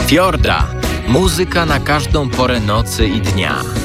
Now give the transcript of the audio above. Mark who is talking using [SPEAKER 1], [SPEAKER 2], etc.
[SPEAKER 1] Fjordra. Muzyka na każdą porę nocy i dnia.